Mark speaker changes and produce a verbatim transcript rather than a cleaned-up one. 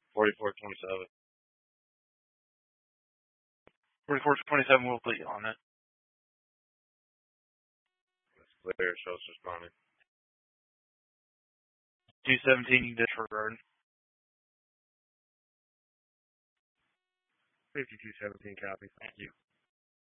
Speaker 1: forty-four twenty-seven.
Speaker 2: forty-four twenty-seven, we'll put you on it.
Speaker 1: That's clear, show us responding.
Speaker 2: two seventeen, you disregard.
Speaker 1: fifty-two seventeen copy, thank you.